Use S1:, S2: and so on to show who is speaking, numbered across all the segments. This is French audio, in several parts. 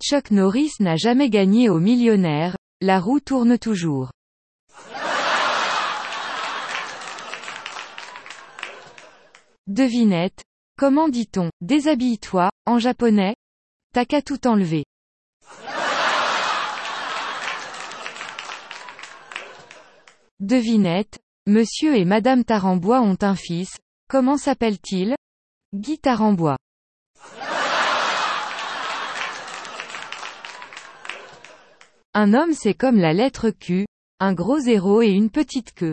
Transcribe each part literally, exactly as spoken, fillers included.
S1: Chuck Norris n'a jamais gagné au millionnaire, la roue tourne toujours. Devinette. Comment dit-on « déshabille-toi » en japonais? T'as qu'à tout enlever. Devinette. Monsieur et Madame Tarambois ont un fils, comment s'appelle-t-il? Guy Tarambois. Un homme c'est comme la lettre Q, un gros zéro et une petite queue.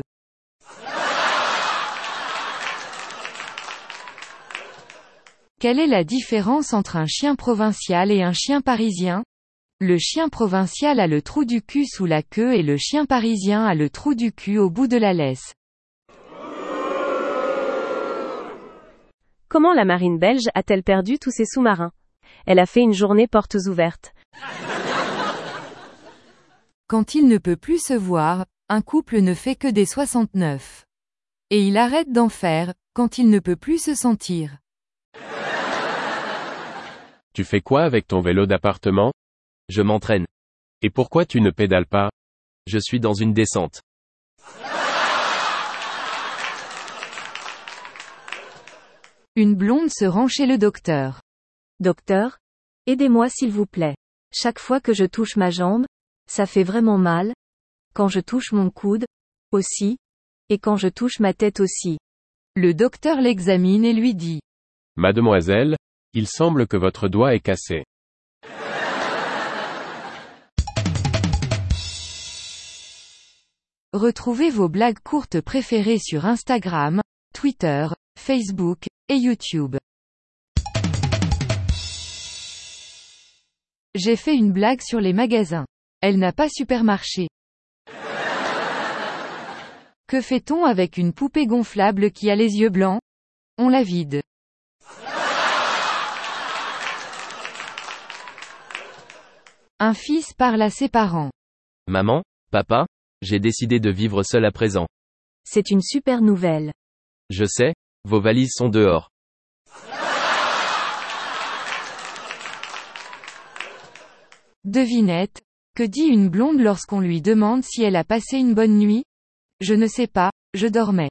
S1: Quelle est la différence entre un chien provincial et un chien parisien? Le chien provincial a le trou du cul sous la queue et le chien parisien a le trou du cul au bout de la laisse.
S2: Comment la marine belge a-t-elle perdu tous ses sous-marins? Elle a fait une journée portes ouvertes.
S1: Quand il ne peut plus se voir, un couple ne fait que des soixante-neuf. Et il arrête d'en faire, quand il ne peut plus se sentir.
S3: Tu fais quoi avec ton vélo d'appartement?
S4: Je m'entraîne.
S3: Et pourquoi tu ne pédales pas?
S4: Je suis dans une descente.
S1: Une blonde se rend chez le docteur.
S2: Docteur? Aidez-moi s'il vous plaît. Chaque fois que je touche ma jambe, ça fait vraiment mal. Quand je touche mon coude, aussi. Et quand je touche ma tête aussi.
S1: Le docteur l'examine et lui dit.
S3: Mademoiselle, il semble que votre doigt est cassé.
S1: Retrouvez vos blagues courtes préférées sur Instagram, Twitter, Facebook, et YouTube. J'ai fait une blague sur les magasins. Elle n'a pas super marché. Que fait-on avec une poupée gonflable qui a les yeux blancs? On la vide. Un fils parle à ses parents.
S4: Maman, papa, j'ai décidé de vivre seul à présent.
S2: C'est une super nouvelle.
S4: Je sais, vos valises sont dehors.
S1: Devinette. Que dit une blonde lorsqu'on lui demande si elle a passé une bonne nuit? Je ne sais pas, je dormais.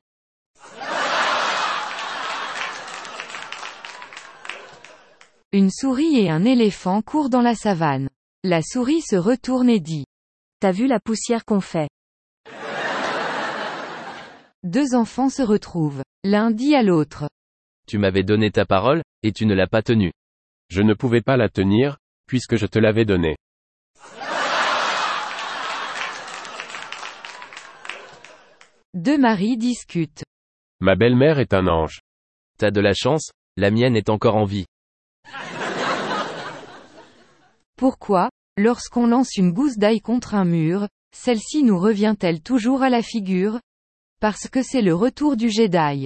S1: Une souris et un éléphant courent dans la savane. La souris se retourne et dit.
S2: T'as vu la poussière qu'on fait?
S1: Deux enfants se retrouvent. L'un dit à l'autre.
S4: Tu m'avais donné ta parole, et tu ne l'as pas tenue.
S3: Je ne pouvais pas la tenir, puisque je te l'avais donnée.
S1: Deux maris discutent.
S3: Ma belle-mère est un ange.
S4: T'as de la chance, la mienne est encore en vie.
S1: Pourquoi, lorsqu'on lance une gousse d'ail contre un mur, celle-ci nous revient-elle toujours à la figure? Parce que c'est le retour du jet d'ail.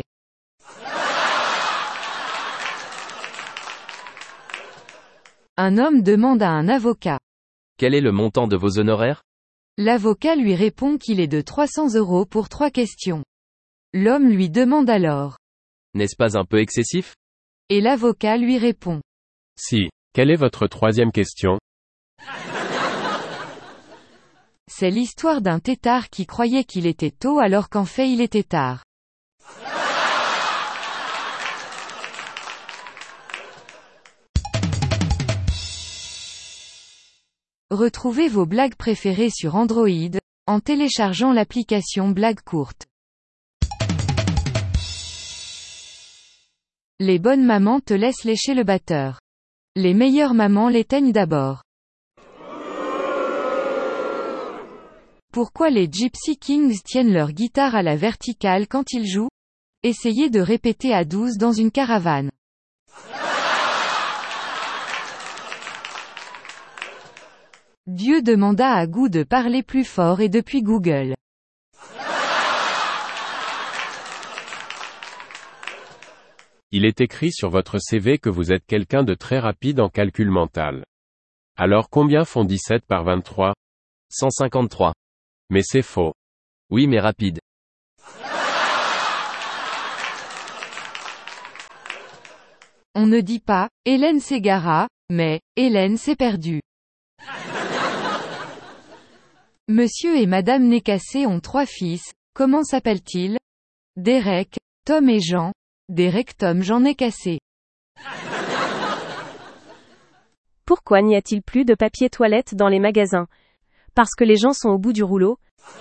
S1: Un homme demande à un avocat.
S4: Quel est le montant de vos honoraires?
S1: L'avocat lui répond qu'il est de trois cents euros pour trois questions. L'homme lui demande alors.
S4: N'est-ce pas un peu excessif?
S1: Et l'avocat lui répond.
S3: Si. Quelle est votre troisième question?
S1: C'est l'histoire d'un têtard qui croyait qu'il était tôt alors qu'en fait il était tard. Retrouvez vos blagues préférées sur Android, en téléchargeant l'application Blagues courtes. Les bonnes mamans te laissent lécher le batteur. Les meilleures mamans l'éteignent d'abord. Pourquoi les Gypsy Kings tiennent leur guitare à la verticale quand ils jouent? Essayez de répéter à douze dans une caravane. Dieu demanda à Gou de parler plus fort et depuis Google.
S3: Il est écrit sur votre C V que vous êtes quelqu'un de très rapide en calcul mental. Alors combien font dix-sept par vingt-trois?
S4: cent cinquante-trois.
S3: Mais c'est faux.
S4: Oui mais rapide.
S1: On ne dit pas, Hélène s'égara, mais, Hélène s'est perdue. Monsieur et Madame Nécassé ont trois fils, comment s'appellent-ils? Derek, Tom et Jean. Derek Tom Jean Nécassé.
S2: Pourquoi n'y a-t-il plus de papier toilette dans les magasins? Parce que les gens sont au bout du rouleau.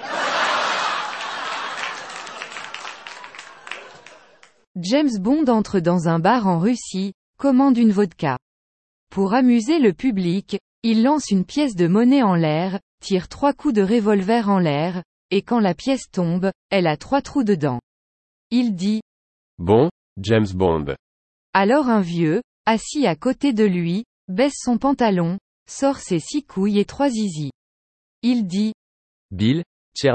S1: James Bond entre dans un bar en Russie, commande une vodka. Pour amuser le public, il lance une pièce de monnaie en l'air, tire trois coups de revolver en l'air, et quand la pièce tombe, elle a trois trous dedans. Il dit «
S3: Bon, James Bond. »
S1: Alors un vieux, assis à côté de lui, baisse son pantalon, sort ses six couilles et trois zizi. Il dit
S4: « Bill, Tchernobyl. »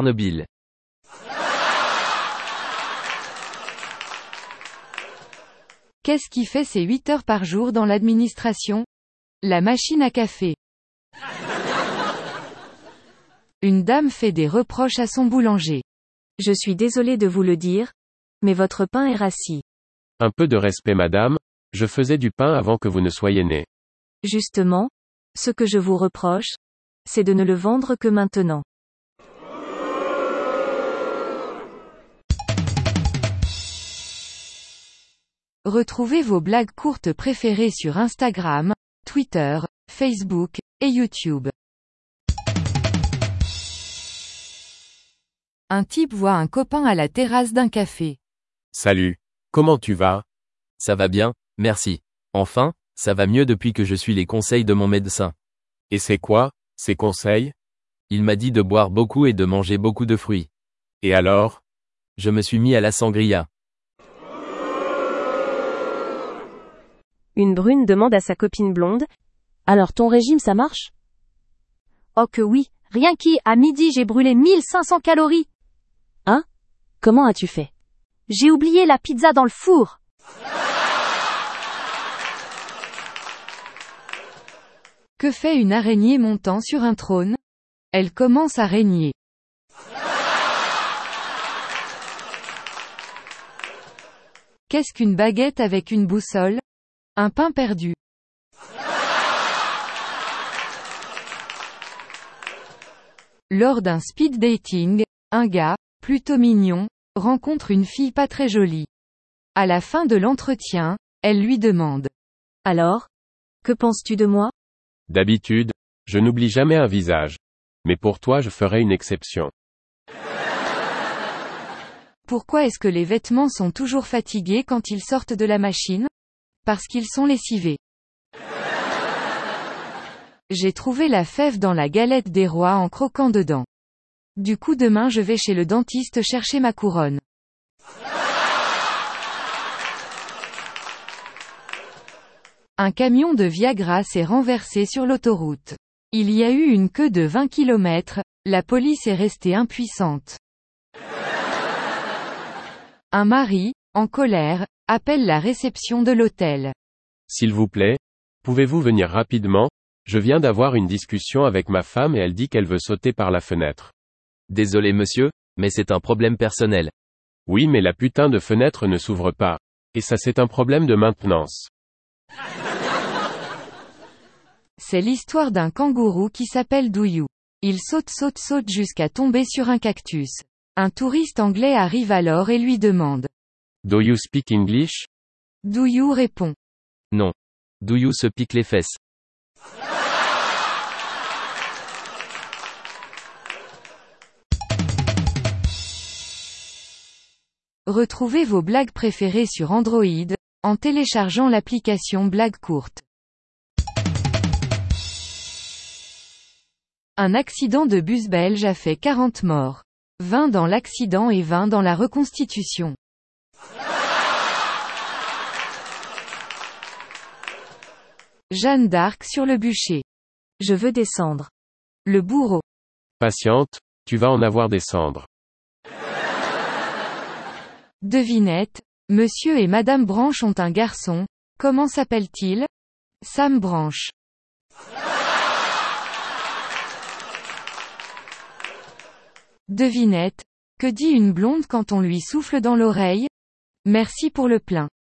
S1: Qu'est-ce qui fait ses huit heures par jour dans l'administration? La machine à café. Une dame fait des reproches à son boulanger.
S2: Je suis désolé de vous le dire, mais votre pain est rassis.
S3: Un peu de respect madame, je faisais du pain avant que vous ne soyez née.
S2: Justement, ce que je vous reproche, c'est de ne le vendre que maintenant.
S1: Retrouvez vos blagues courtes préférées sur Instagram, Twitter, Facebook, et YouTube. Un type voit un copain à la terrasse d'un café.
S3: Salut. Comment tu vas?
S4: Ça va bien, merci. Enfin, ça va mieux depuis que je suis les conseils de mon médecin.
S3: Et c'est quoi, ces conseils?
S4: Il m'a dit de boire beaucoup et de manger beaucoup de fruits.
S3: Et alors?
S4: Je me suis mis à la sangria.
S2: Une brune demande à sa copine blonde. Alors ton régime ça marche?
S5: Oh que oui, rien qu'à à midi j'ai brûlé mille cinq cents calories.
S2: Hein? Comment as-tu fait?
S5: J'ai oublié la pizza dans le four.
S1: Que fait une araignée montant sur un trône? Elle commence à régner. Qu'est-ce qu'une baguette avec une boussole? Un pain perdu. Lors d'un speed dating, un gars, plutôt mignon, rencontre une fille pas très jolie. À la fin de l'entretien, elle lui demande.
S2: Alors? Que penses-tu de moi?
S3: D'habitude, je n'oublie jamais un visage. Mais pour toi je ferai une exception.
S1: Pourquoi est-ce que les vêtements sont toujours fatigués quand ils sortent de la machine? Parce qu'ils sont lessivés. J'ai trouvé la fève dans la galette des rois en croquant dedans. Du coup demain je vais chez le dentiste chercher ma couronne. Un camion de Viagra s'est renversé sur l'autoroute. Il y a eu une queue de vingt kilomètres, la police est restée impuissante. Un mari, en colère, appelle la réception de l'hôtel.
S3: S'il vous plaît, pouvez-vous venir rapidement? Je viens d'avoir une discussion avec ma femme et elle dit qu'elle veut sauter par la fenêtre.
S4: Désolé monsieur, mais c'est un problème personnel.
S3: Oui mais la putain de fenêtre ne s'ouvre pas. Et ça c'est un problème de maintenance.
S1: C'est l'histoire d'un kangourou qui s'appelle Douyou. Il saute saute saute jusqu'à tomber sur un cactus. Un touriste anglais arrive alors et lui demande.
S3: Do you speak English?
S1: Douyou répond.
S4: Non. Douyou se pique les fesses.
S1: Retrouvez vos blagues préférées sur Android, en téléchargeant l'application Blagues courtes. Un accident de bus belge a fait quarante morts. vingt dans l'accident et vingt dans la reconstitution. Jeanne d'Arc sur le bûcher.
S2: Je veux descendre.
S1: Le bourreau.
S3: Patiente, tu vas en avoir des cendres.
S1: Devinette, Monsieur et Madame Branche ont un garçon, comment s'appelle-t-il? Sam Branche. Devinette, que dit une blonde quand on lui souffle dans l'oreille? Merci pour le plein.